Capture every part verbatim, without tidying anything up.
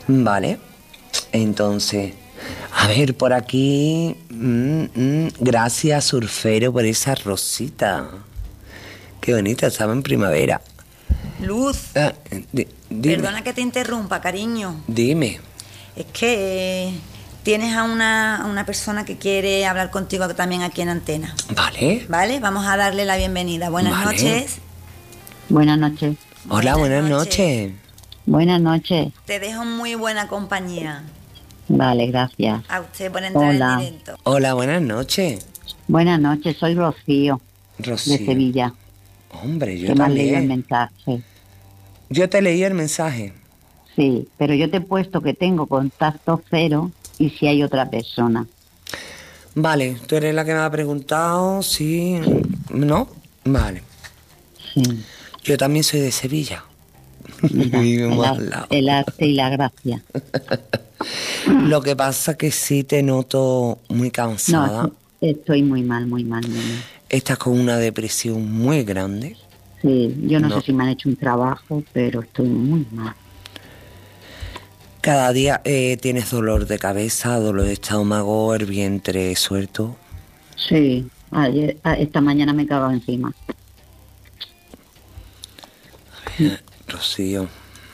Vale. Entonces, a ver, por aquí... mm, mm, gracias, surfero, por esa rosita. Qué bonita, estaba en primavera. Luz, Ah, di- dime. perdona que te interrumpa, cariño. Dime. Es que eh, tienes a una, a una persona que quiere hablar contigo también aquí en Antena. Vale. ¿Vale? Vamos a darle la bienvenida. Buenas Vale. noches. Buenas noches. Hola, buenas noches. Buenas noches. Te dejo muy buena compañía. Vale, gracias. A usted por entrar Hola. en directo. Hola, buenas noches. Buenas noches, soy Rocío, Rocío. de Sevilla. Hombre, yo Que me has leído el también. mensaje. Yo te leí el mensaje. Sí, pero yo te he puesto que tengo contacto cero y si hay otra persona. Vale, tú eres la que me ha preguntado, sí, ¿no? Vale. Sí. Yo también soy de Sevilla. Mira, Vivimos el, al ar- lado. el arte y la gracia. Lo que pasa que sí te noto muy cansada. No, estoy muy mal, muy mal, muy mal. Estás con una depresión muy grande. Sí, yo no, No. sé si me han hecho un trabajo, pero estoy muy mal. Cada día eh, tienes dolor de cabeza, dolor de estómago, el vientre suelto. Sí, ayer, a- esta mañana me he cagado encima. Rocío,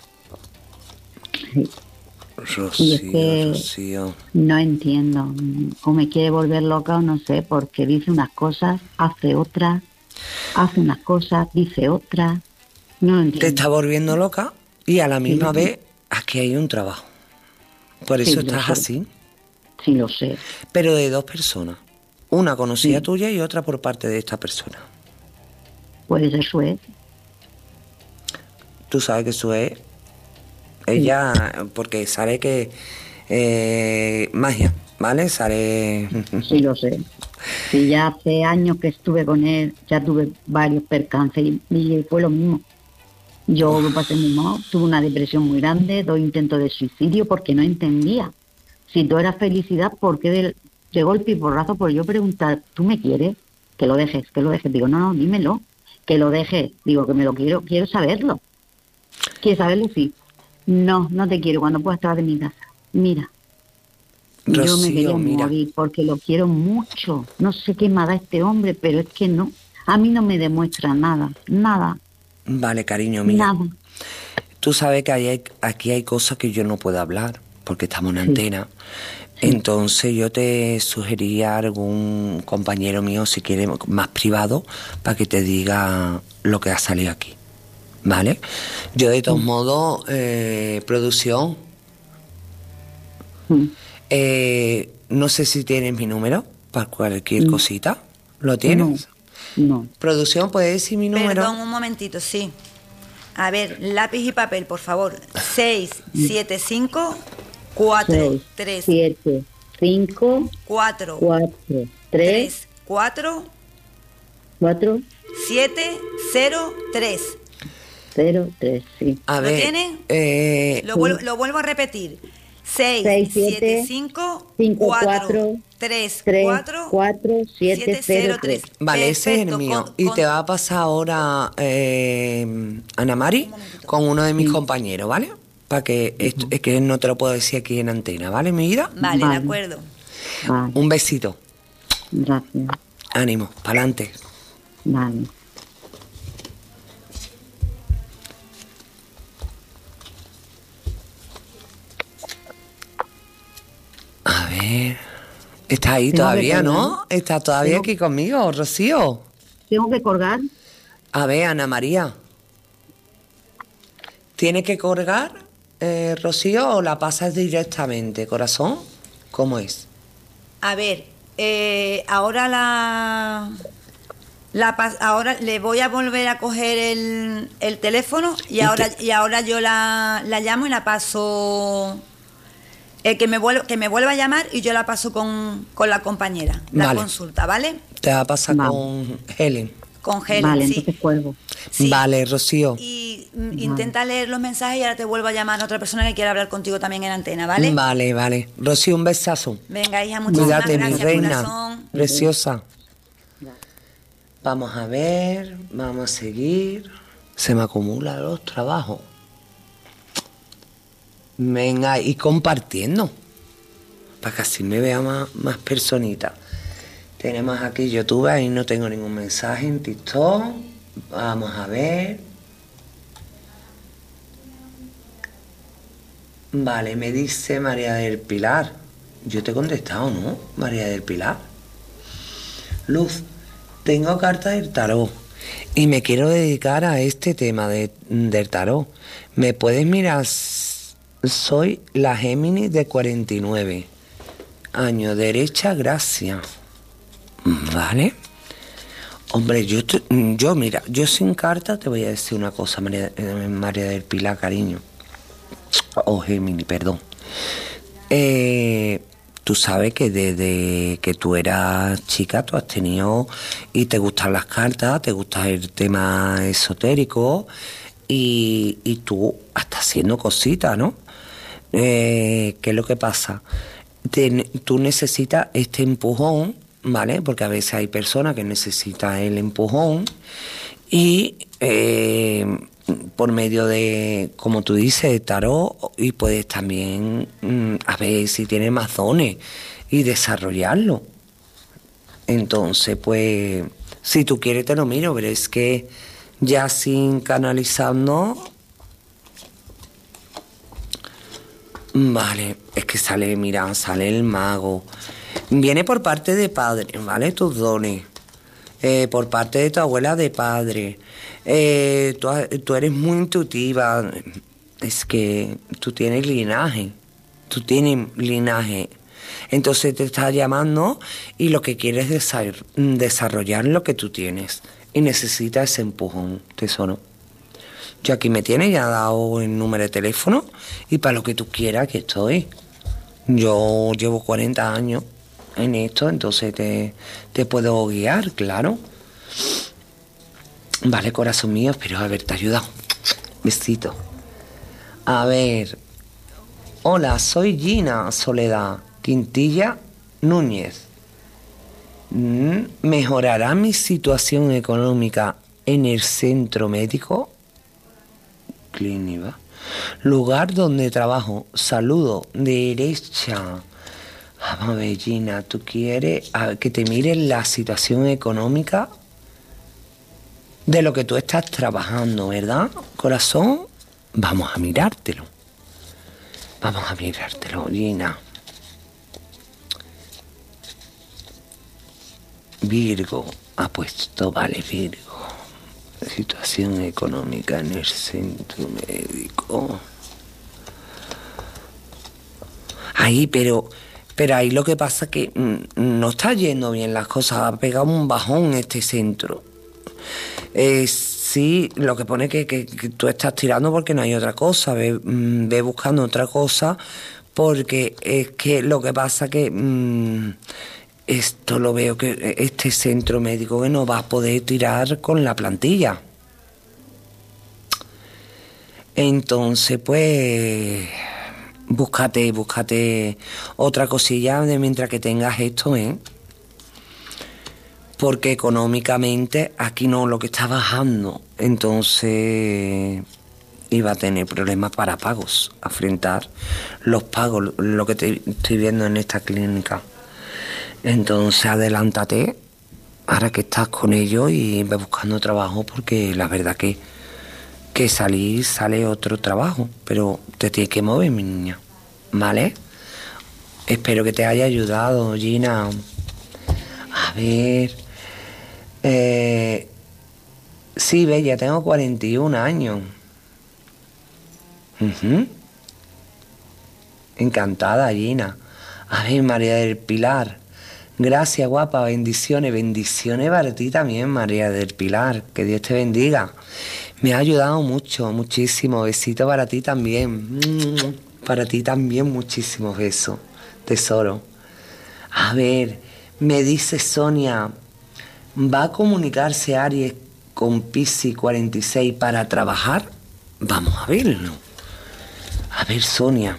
Sí. Rocío, Y es que Rocío. no entiendo, o me quiere volver loca o no sé, porque dice unas cosas, hace otras, hace unas cosas, dice otras, no lo Te entiendo. está volviendo loca y a la misma Sí. vez aquí hay un trabajo. Por Sí, eso lo estás sé. así. Sí, lo sé. Pero de dos personas. Una conocida Sí. tuya y otra por parte de esta persona. Pues eso es. Tú sabes que eso es... Ella, porque sale que... eh, magia, ¿vale? Sale... Sí, lo sé. Sí, ya hace años que estuve con él, ya tuve varios percances y, y fue lo mismo. Yo lo pasé muy mal, tuve una depresión muy grande, dos intentos de suicidio porque no entendía. Si todo era felicidad, ¿por qué de, de golpe y porrazo? Por yo preguntar, ¿tú me quieres? Que lo dejes, que lo dejes. Digo, no, no, dímelo, que lo dejes. Digo, que me lo quiero, quiero saberlo. ¿Quieres saberlo? Sí. No, no te quiero cuando puedas estar de mi casa. Mira, yo me Rocío, quería mira. morir porque lo quiero mucho. No sé qué me da este hombre, pero es que no. A mí no me demuestra nada, nada, Vale, cariño, mira. nada. Tú sabes que hay, aquí hay cosas que yo no puedo hablar porque estamos en Sí. antena. Entonces yo te sugeriría a algún compañero mío, si quiere, más privado, para que te diga lo que ha salido aquí. ¿Vale? Yo de todos modos, eh, producción, Mm. eh, no sé si tienes mi número para cualquier cosita. ¿Lo tienes? No, Producción, ¿puedes decir mi número? Perdón, un momentito, sí. A ver, lápiz y papel, por favor. seis siete cinco cuatro seis, tres siete, cinco, cuatro cuatro, tres, tres cuatro cuatro, siete cero tres. cero, tres, sí. A ¿Lo ver, tienen? eh, Lo vuelvo, lo vuelvo a repetir. seis seis, siete siete, cinco cinco, cuatro cuatro, tres tres, cuatro cuatro, siete, cero, tres. vale, ese es el Perfecto, mío. con- y con- te va a pasar ahora eh, Ana Mari con uno de mis Sí. compañeros, ¿vale? Para que esto, es que no te lo puedo decir aquí en antena, ¿vale, mi vida? Vale, Vale. de acuerdo. Vale, Un besito. gracias. Ánimo, pa'lante. Vale. A ver. Está ahí Tengo que todavía, colgar. ¿no? Está todavía Tengo- aquí conmigo, Rocío. ¿Tengo que colgar? A ver, Ana María. ¿Tienes que colgar, eh, Rocío, o la pasas directamente, corazón? ¿Cómo es? A ver, eh, ahora la, la pas- ahora le voy a volver a coger el, el teléfono y, ¿Y ahora qué? y ahora yo la, la llamo y la paso eh, que me vuelva que me vuelva a llamar y yo la paso con, con la compañera, la Vale. consulta, ¿vale? Te va a pasar Vale. con Helen. Con Helen, Vale, sí. entonces cuelgo. Sí. Vale, Rocío. Y mm, intenta leer los mensajes y ahora te vuelvo a llamar a otra persona que quiera hablar contigo también en antena, ¿vale? Vale, vale. Rocío, un besazo. Venga, hija, muchísimas Cuídate, mi gracias, reina. corazón. Preciosa. Vamos a ver, vamos a seguir. Se me acumulan los trabajos. Venga, y compartiendo, para que así me vea más, más personita. Tenemos aquí YouTube, ahí no tengo ningún mensaje en TikTok. Vamos a ver. Vale, me dice María del Pilar. Yo te he contestado, ¿no? María del Pilar. Luz, tengo cartas del tarot y me quiero dedicar a este tema de, del tarot. ¿Me puedes mirar? Soy la Géminis de cuarenta y nueve años, derecha, gracias. Vale. Hombre, yo, te, yo mira, yo sin carta te voy a decir una cosa, María, María del Pilar, cariño. O oh, Géminis, perdón. Eh, tú sabes que desde que tú eras chica tú has tenido y te gustan las cartas, te gusta el tema esotérico y, y tú estás haciendo cositas, ¿no? Eh, ¿Qué es lo que pasa? Te, tú necesitas este empujón, ¿vale? Porque a veces hay personas que necesitan el empujón y eh, por medio de, como tú dices, de tarot, y puedes también mm, a ver si tienes más dones y desarrollarlo. Entonces, pues, si tú quieres te lo miro, pero es que ya sin canalizando... Vale, es que sale, mira, sale el mago. Viene por parte de padre, ¿vale? Tus dones. Eh, por parte de tu abuela de padre. Eh, tú, tú eres muy intuitiva. Es que tú tienes linaje. Tú tienes linaje. Entonces te está llamando y lo que quieres es desarrollar lo que tú tienes. Y necesitas ese empujón, tesoro. Yo aquí me tienes, ya he dado el número de teléfono y para lo que tú quieras que estoy. Yo llevo cuarenta años en esto, entonces te, te puedo guiar, claro. Vale, corazón mío, espero haberte ayudado. Besito. A ver. Hola, soy Gina Soledad Quintilla Núñez. ¿Mejorará mi situación económica en el centro médico? Clínica. Lugar donde trabajo. Saludo. Derecha. Vamos a ver, Gina, ¿tú quieres a, que te miren la situación económica de lo que tú estás trabajando, verdad, corazón? Vamos a mirártelo. Vamos a mirártelo, Gina. Virgo ha puesto, vale, Virgo. Situación económica en el centro médico. Ahí, pero, pero ahí lo que pasa es que mm, no está yendo bien las cosas. Ha pegado un bajón este centro. Eh, sí, lo que pone que, que, que tú estás tirando porque no hay otra cosa. Ve, mm, ve buscando otra cosa porque es que lo que pasa que... Mm, esto lo veo que este centro médico que no va a poder tirar con la plantilla. Entonces, pues, búscate, búscate otra cosilla de mientras que tengas esto, ¿eh? Porque económicamente aquí no, lo que está bajando. Entonces, iba a tener problemas para pagos, afrontar los pagos, lo que te, estoy viendo en esta clínica. Entonces adelántate, ahora que estás con ellos, y ve buscando trabajo, porque la verdad que, que salir sale otro trabajo, pero te tienes que mover, mi niña, ¿vale? Espero que te haya ayudado, Gina. A ver... Eh, sí, bella, tengo cuarenta y un años. Uh-huh. Encantada, Gina. A ver, María del Pilar. Gracias, guapa, bendiciones, bendiciones para ti también, María del Pilar, que Dios te bendiga. Me ha ayudado mucho, muchísimo, besito para ti también, para ti también muchísimos besos, tesoro. A ver, me dice Sonia, ¿va a comunicarse Aries con Piscis cuarenta y seis para trabajar? Vamos a verlo. A ver, Sonia,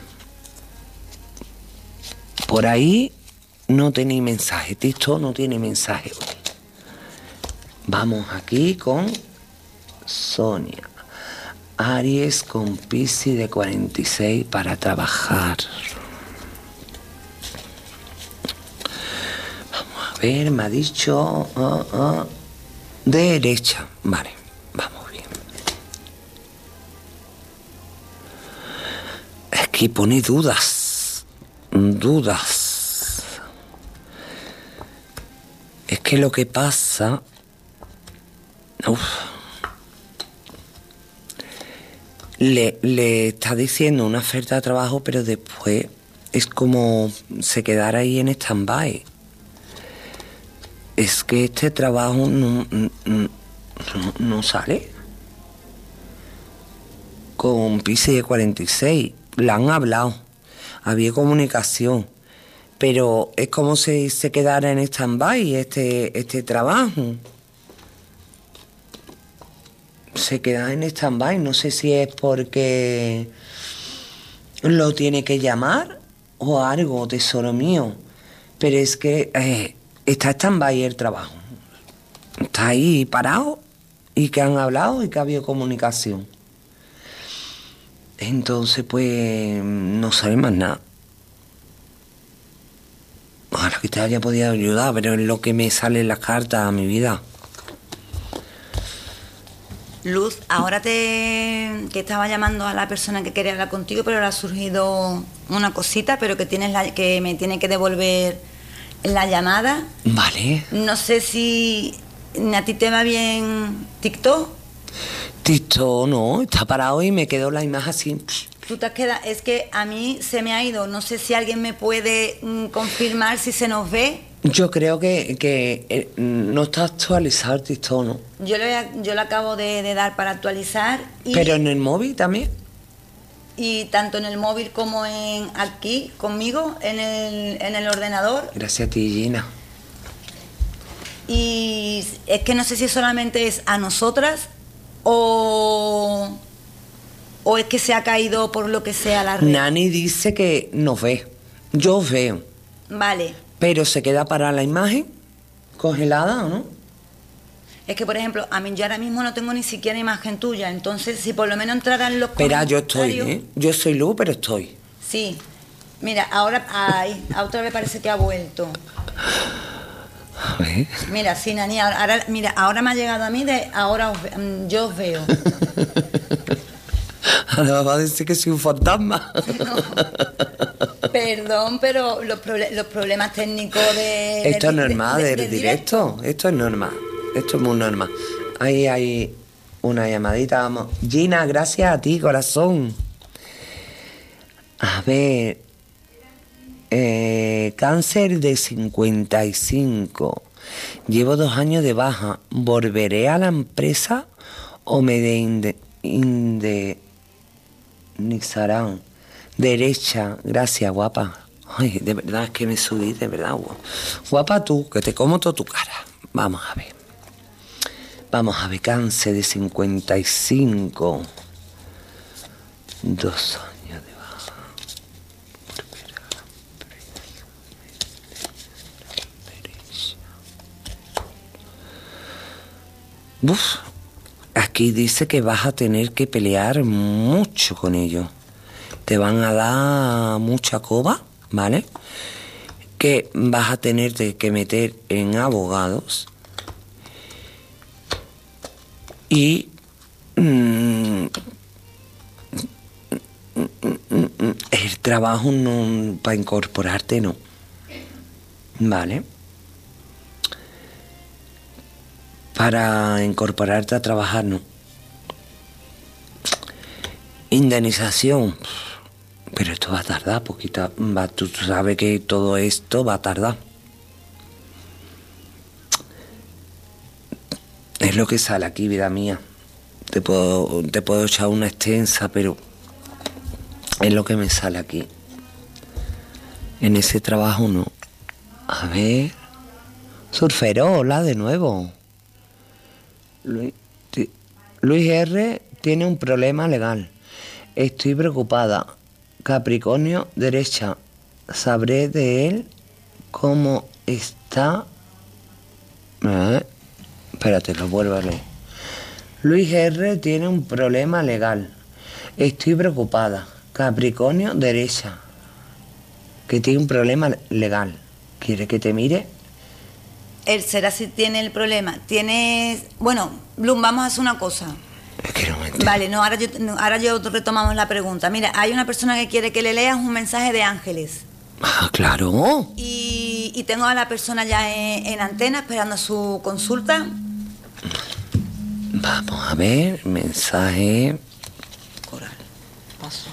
por ahí... no tenéis mensaje, esto no tiene mensaje. Vamos aquí con Sonia. Aries con Piscis de cuarenta y seis para trabajar. Vamos a ver, me ha dicho uh, uh, derecha. Vale, vamos bien. Es que pone dudas. Dudas. Es que lo que pasa... Uf. Le, le está diciendo una oferta de trabajo, pero después es como se quedara ahí en stand-by. Es que este trabajo no, no, no, no sale. Con Piscis de cuarenta y seis, la han hablado, había comunicación, pero es como si se quedara en stand-by este, este trabajo. Se queda en stand-by, no sé si es porque lo tiene que llamar o algo, tesoro mío, pero es que eh, está stand-by el trabajo, está ahí parado y que han hablado y que ha habido comunicación. Entonces pues no sabe más nada. Ojalá que te haya podido ayudar, pero es lo que me sale en las cartas a mi vida. Luz, ahora te que estaba llamando a la persona que quería hablar contigo, pero le ha surgido una cosita, pero que tienes la, que me tiene que devolver la llamada. Vale. No sé si a ti te va bien TikTok. TikTok no, está parado y me quedó la imagen así. Tú te has quedado, es que a mí se me ha ido, no sé si alguien me puede mm, confirmar si se nos ve. Yo creo que, que eh, no está actualizado el TikTok, ¿no? Yo lo, yo lo acabo de, de dar para actualizar. Y, ¿Pero en el móvil también? Y tanto en el móvil como en aquí, conmigo, en el, en el ordenador. Gracias a ti, Gina. Y es que no sé si solamente es a nosotras o, o es que se ha caído por lo que sea la red. Nani dice que nos ve. Yo os veo. Vale. Pero se queda para la imagen congelada, ¿o no? Es que, por ejemplo, a mí yo ahora mismo no tengo ni siquiera imagen tuya, entonces si por lo menos entraran los Espera, yo comentarios... estoy, ¿eh? Yo soy Luz, pero estoy. Sí. Mira, ahora... Ay, otra vez parece que ha vuelto. A ver. Mira, sí, Nani, ahora, ahora- mira, ahora me ha llegado a mí de... Ahora os ve- mm, yo os veo. Ahora va a decir que soy un fantasma. Perdón, pero los, proble- los problemas técnicos de... Esto es de- normal, de- del de- de directo. Esto es normal. Esto es muy normal. Ahí hay una llamadita, vamos. Gina, gracias a ti, corazón. A ver. Eh, cáncer de cincuenta y cinco. Llevo dos años de baja. ¿Volveré a la empresa o me de inde, indemnizarán? Derecha, gracias, guapa. Ay, de verdad es que me subí, de verdad. Guapa tú, que te como toda tu cara. Vamos a ver. Vamos a ver, cáncer de cincuenta y cinco. Dos años de baja. Uf, aquí dice que vas a tener que pelear mucho con ellos. Te van a dar mucha coba, ¿vale? Que vas a tenerte que meter en abogados. Y mm, el trabajo no para incorporarte no, vale, para incorporarte a trabajar no. Indemnización, pero esto va a tardar poquita, va, tú sabes que todo esto va a tardar. Es lo que sale aquí, vida mía. Te puedo, te puedo echar una extensa, pero es lo que me sale aquí. En ese trabajo no. A ver. Surfero, hola de nuevo. Luis, ti- Luis R. tiene un problema legal. Estoy preocupada. Capricornio, derecha. Sabré de él cómo está. A ver. Espérate, lo vuelvo a leer. Luis R. tiene un problema legal. Estoy preocupada. Capricornio, derecha. Que tiene un problema legal. ¿Quiere que te mire? Él será si tiene el problema. Tienes... Bueno, Bloom, vamos a hacer una cosa. Es que no me entiendo. Vale, no ahora, yo, no, ahora yo retomamos la pregunta. Mira, hay una persona que quiere que le leas un mensaje de ángeles. Ah, claro. Y, y tengo a la persona ya en, en antena esperando su consulta. Vamos a ver, mensaje. Coral, paso.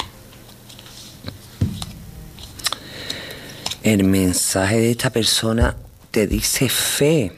El mensaje de esta persona te dice fe.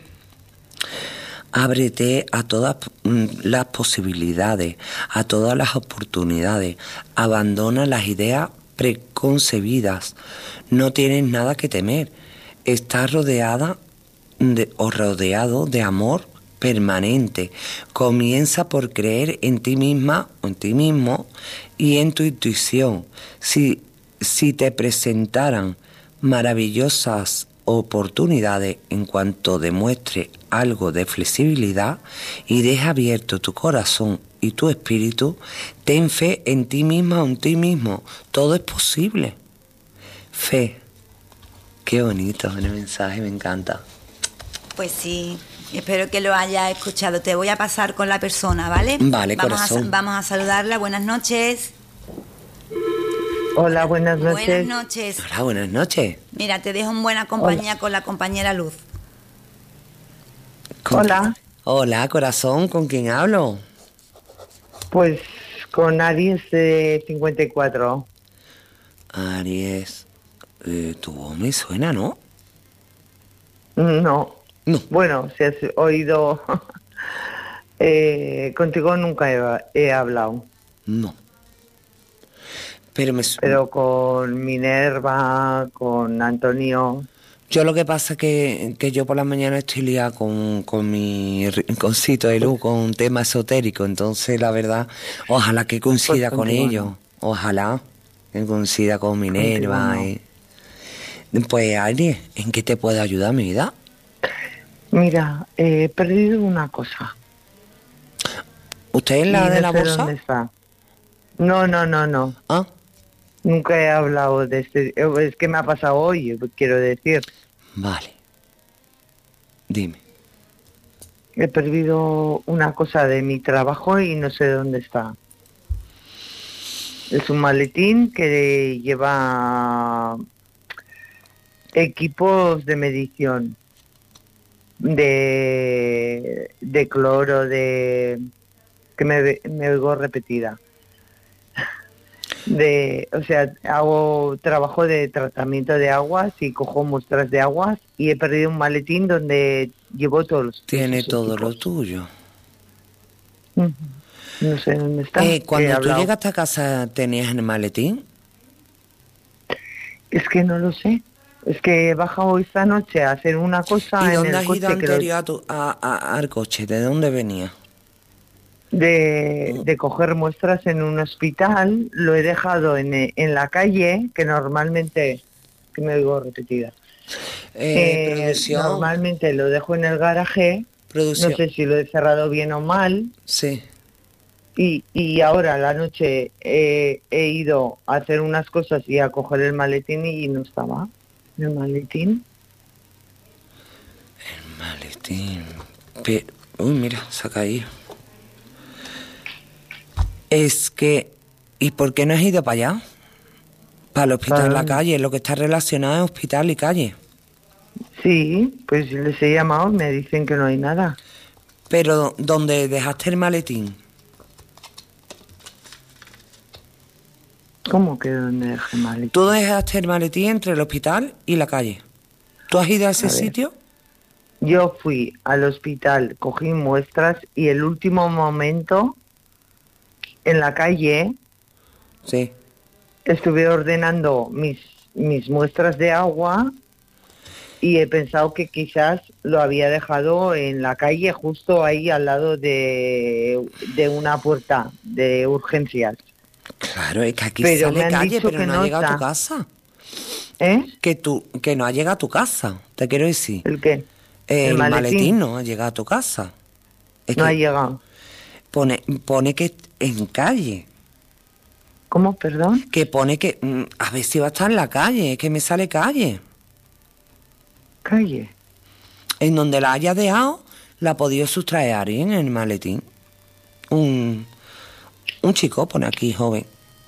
Ábrete a todas las posibilidades, a todas las oportunidades. Abandona las ideas preconcebidas. No tienes nada que temer. Estás rodeada de, o rodeado de amor permanente. Comienza por creer en ti misma o en ti mismo y en tu intuición. Si, si te presentaran maravillosas oportunidades, en cuanto demuestre algo de flexibilidad y deja abierto tu corazón y tu espíritu, ten fe en ti misma o en ti mismo. Todo es posible. Fe. Qué bonito el mensaje, me encanta. Pues sí, espero que lo hayas escuchado. Te voy a pasar con la persona, ¿vale? Vale, vamos corazón. A, vamos a saludarla. Buenas noches. Hola, buenas noches. Buenas noches. Hola, buenas noches. Mira, te dejo en buena compañía Hola. con la compañera Luz. ¿Con Hola. Quién? Hola, corazón, ¿con quién hablo? Pues con Aries de cincuenta y cuatro. Aries, eh, tu voz me suena, ¿no? No. No. Bueno, si has oído... eh, contigo nunca he, he hablado. No. Pero, me... Pero con Minerva, con Antonio... Yo lo que pasa es que, que yo por la mañana estoy liada con, con mi rinconcito de luz, con un tema esotérico, entonces la verdad, ojalá que coincida pues con ellos, no. Ojalá que coincida con Minerva. No. Y... Pues Aries, ¿en qué te puedo ayudar, mi vida? Mira, he perdido una cosa. ¿Usted es la y de no la sé bolsa? ¿Dónde está? No, no, no, no. ¿Ah? Nunca he hablado de este... Es que me ha pasado hoy, quiero decir. Vale. Dime. He perdido una cosa de mi trabajo y no sé dónde está. Es un maletín que lleva equipos de medición. De, de cloro, de... que me, me oigo repetida. De, o sea, hago trabajo de tratamiento de aguas y cojo muestras de aguas y he perdido un maletín donde llevo todos los Tiene todo equipos. lo tuyo. Uh-huh. No sé dónde está. Eh, cuando tú llegaste a casa, ¿tenías el maletín? Es que no lo sé. Es que he bajado esta noche a hacer una cosa. ¿Y dónde en el has coche ido anterior lo... a tu, a, a, al coche? ¿De dónde venía? De, de coger muestras en un hospital, lo he dejado en, en la calle, que normalmente, que me oigo repetida, eh, eh, producción. Normalmente lo dejo en el garaje, producción. No sé si lo he cerrado bien o mal, sí. y, y ahora a la noche eh, he ido a hacer unas cosas y a coger el maletín y no estaba el maletín. El maletín, pero, uy mira, se ha caído. Es que, ¿y por qué no has ido para allá? Para el hospital en la calle, lo que está relacionado es hospital y calle. Sí, pues les he llamado, me dicen que no hay nada. Pero, ¿dónde dejaste el maletín? ¿Cómo que dónde dejé el maletín? Tú dejaste el maletín entre el hospital y la calle. ¿Tú has ido a ese a sitio? Yo fui al hospital, cogí muestras y el último momento... En la calle sí. Estuve ordenando mis, mis muestras de agua y he pensado que quizás lo había dejado en la calle, justo ahí al lado de, de una puerta de urgencias. Claro, es que aquí pero sale calle, pero que no, no ha llegado está. a tu casa. ¿Eh? Que, tú, que no ha llegado a tu casa, te quiero decir. ¿El qué? Eh, ¿El, el maletín? maletín no ha llegado a tu casa. Es no que, ha llegado. Pone, pone que en calle. ¿Cómo, perdón? Que pone que... mm, A ver si va a estar en la calle, es que me sale calle. Calle. En donde la haya dejado, la ha podido sustraer alguien en el maletín. Un, un chico, pone aquí, joven.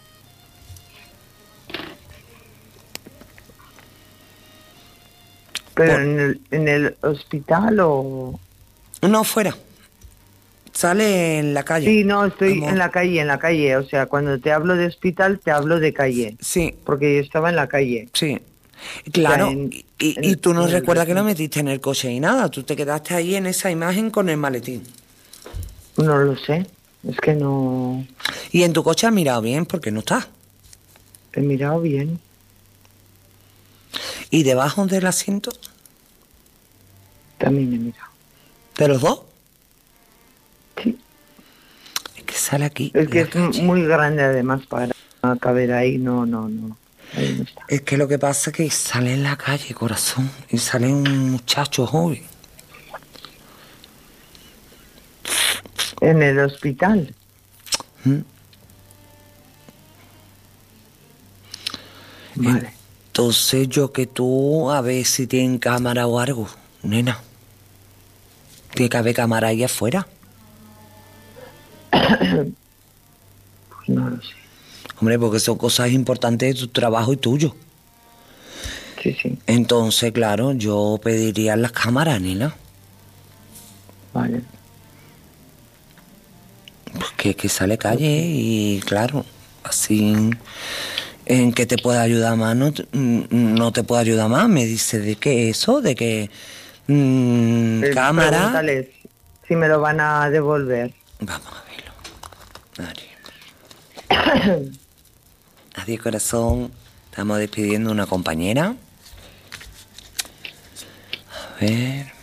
¿Pero Por- en el, en el hospital o...? No, fuera. Sale en la calle. Sí, no, estoy Amor. en la calle, en la calle. O sea, cuando te hablo de hospital, te hablo de calle. Sí, Porque yo estaba en la calle. sí. Claro, O sea, en- y, y- en- y tú no en el recuerdas que lo recinto. metiste en el coche y nada. Tú te quedaste ahí en esa imagen con el maletín. No lo sé. Es que no Y en tu coche has mirado bien porque no está. he mirado bien. Y debajo del asiento, También he mirado. de los dos, Sí. es que sale aquí. Es que la es calle. muy grande además para caber ahí. No, no, no. Ahí no está. Es que lo que pasa es que sale en la calle, corazón, y sale un muchacho joven. En el hospital. ¿Mm? Vale. Entonces yo que tú, a ver si tienen cámara o algo, nena. Tiene que haber cámara ahí afuera. Pues no lo sé. Hombre, porque son cosas importantes de tu trabajo y tuyo. Sí, sí. Entonces, claro, yo pediría las cámaras, nena. Vale. Pues que, que sale calle y claro, así en que te pueda ayudar más, no, te- no te puedo ayudar más. Me dice de qué eso, de que mm, Eh, cámara. Pregúntales si me lo van a devolver. Vamos a verlo. Adiós. Adiós, corazón. Estamos despidiendo a una compañera. A ver.